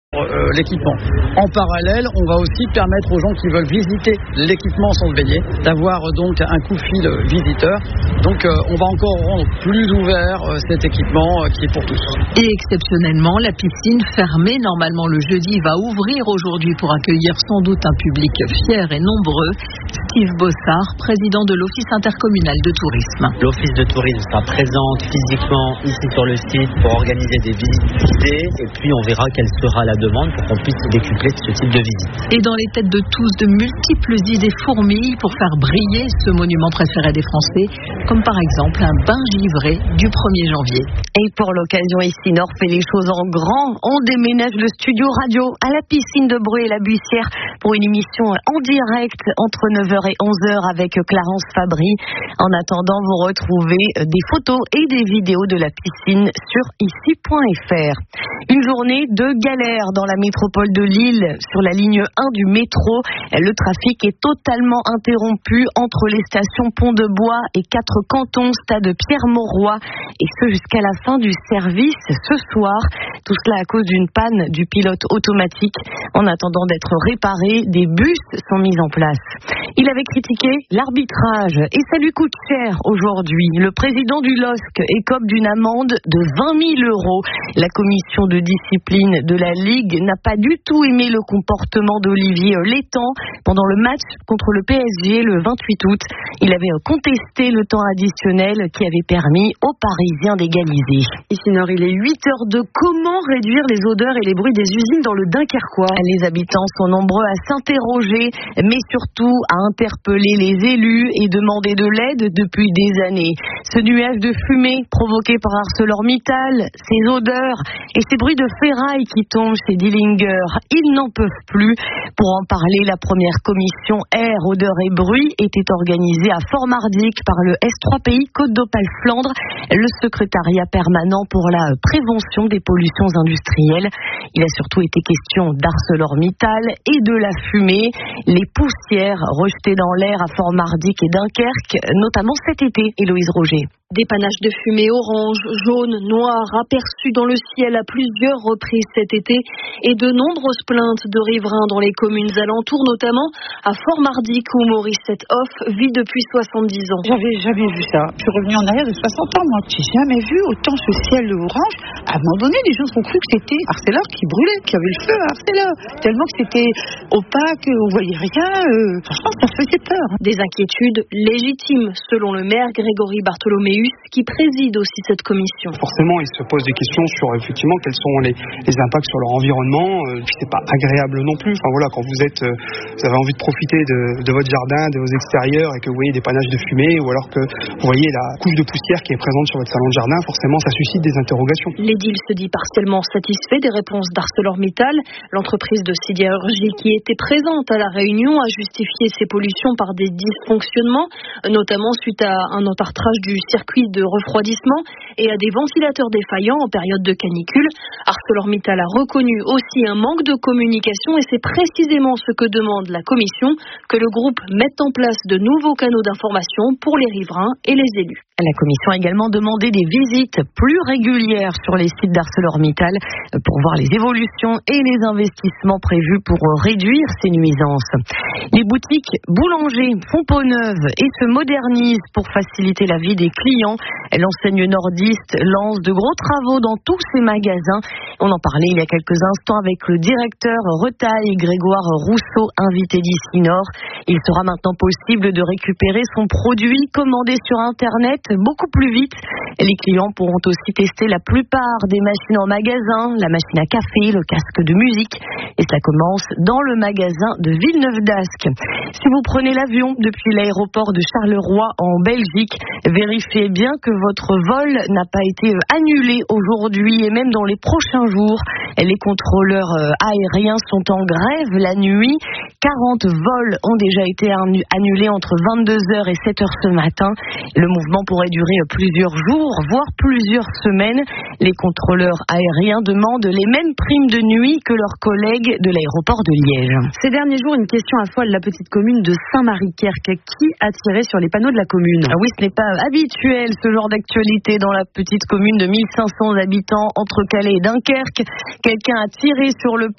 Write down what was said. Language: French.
L'équipement. En parallèle, on va aussi permettre aux gens qui veulent visiter l'équipement sans se baigner d'avoir donc un coup de fil visiteur. Donc on va encore rendre plus ouvert cet équipement qui est pour tous. Et exceptionnellement, la piscine fermée normalement le jeudi va ouvrir aujourd'hui pour accueillir sans doute un public fier et nombreux. Steve Bossard, président de l'Office intercommunal de tourisme. L'Office de tourisme sera présent physiquement ici sur le site pour organiser des visites guidées et puis on verra quelle sera la demande pour qu'on puisse décupler ce type de visite. Et dans les têtes de tous, de multiples idées fourmillent pour faire briller ce monument préféré des Français, comme par exemple un bain givré du 1er janvier. Et pour l'occasion, ici Nord fait les choses en grand. On déménage le studio radio à la piscine de Breuil et la Bussière pour une émission en direct entre 9h et 11h avec Clarence Fabry. En attendant, vous retrouvez des photos et des vidéos de la piscine sur ici.fr. Une journée de galère dans la métropole de Lille sur la ligne 1 du métro. Le trafic est totalement interrompu entre les stations Pont-de-Bois et 4 cantons, stade Pierre-Mauroy, et ce jusqu'à la fin du service ce soir. Tout cela à cause d'une panne du pilote automatique. En attendant d'être réparé, des bus sont mis en place. Il avait critiqué l'arbitrage et ça lui coûte cher aujourd'hui. Le président du LOSC écope d'une amende de 20 000 €. La commission de discipline de la Ligue n'a pas du tout aimé le comportement d'Olivier Létang pendant le match contre le PSG le 28 août. Il avait contesté le temps additionnel qui avait permis aux Parisiens d'égaliser. Ici Nord, il est 8h02. Comment réduire les odeurs et les bruits des usines dans le Dunkerquois ? Les habitants sont nombreux à s'interroger, mais surtout à interpeller les élus et demander de l'aide depuis des années. Ce nuage de fumée provoqué par ArcelorMittal, ces odeurs et ces bruits de ferraille qui tombent chez Dillinger, ils n'en peuvent plus. Pour en parler, la première commission air, odeur et bruit était organisée à Fort-Mardic par le S3PI Côte d'Opale Flandre, le secrétariat permanent pour la prévention des pollutions industrielles. Il a surtout été question d'ArcelorMittal et de la fumée, les poussières rejetées dans l'air à Fort-Mardic et Dunkerque, notamment cet été, Héloïse Roger. Des panaches de fumée orange, jaune, noir aperçus dans le ciel à plusieurs reprises cet été et de nombreuses plaintes de riverains dans les communes alentours, notamment à Fort-Mardic où Maurice Hoff vit depuis 70 ans. J'avais jamais vu ça. Je suis revenue en arrière de 60 ans, moi. J'ai jamais vu autant ce ciel orange. À un moment donné, les gens ont cru que c'était Arcelor qui brûlait, qu'il y avait le feu à Arcelor. Tellement que c'était opaque, on voyait rien. Franchement, ça faisait peur. Des inquiétudes légitimes, selon le maire Grégory Bartholoméus, qui préside aussi cette commission. Forcément, ils se posent des questions sur effectivement quels sont les impacts sur leur environnement. C'est pas agréable non plus. Enfin voilà, quand vous avez envie de profiter de votre jardin, de vos extérieurs et que vous voyez des panaches de fumée ou alors que vous voyez la couche de poussière qui est présente sur votre salon de jardin, forcément ça suscite des interrogations. L'édile se dit partiellement satisfait des réponses d'ArcelorMittal. L'entreprise de sidérurgie qui était présente à la réunion a justifié ces pollutions par des dysfonctionnements, notamment suite à un entartrage du circuit de refroidissement et à des ventilateurs défaillants en période de canicule. ArcelorMittal a reconnu aussi un manque de communication et c'est précisément ce que demande la commission, que le groupe mette en place de nouveaux canaux d'information pour les riverains et les élus. La commission a également demandé des visites plus régulières sur les sites d'ArcelorMittal pour voir les évolutions et les investissements prévus pour réduire ces nuisances. Les boutiques boulangers font peau neuve et se modernisent pour faciliter la vie des clients. L'enseigne nordiste lance de gros travaux dans tous ses magasins. On en parlait il y a quelques instants avec le directeur Retail Grégoire Rousseau, invité d'Ici Nord. Il sera maintenant possible de récupérer son produit commandé sur Internet beaucoup plus vite. Les clients pourront aussi tester la plupart des machines en magasin, la machine à café, le casque de musique. Et cela commence dans le magasin de Villeneuve-d'Ascq. Si vous prenez l'avion depuis l'aéroport de Charleroi en Belgique, vérifiez bien que votre vol n'a pas été annulé aujourd'hui et même dans les prochains jours. Les contrôleurs aériens sont en grève la nuit. 40 vols ont déjà été annulés entre 22h et 7h ce matin. Le mouvement pourrait durer plusieurs jours, voire plusieurs semaines. Les contrôleurs aériens demandent les mêmes primes de nuit que leurs collègues de l'aéroport de Liège. Ces derniers jours, une question affole la petite commune de Saint-Marie-Kerck. Qui a tiré sur les panneaux de la commune ? Oui, ce n'est pas habituel ce genre d'actualité dans la petite commune de 1500 habitants entre Calais et Dunkerque. Quelqu'un a tiré sur le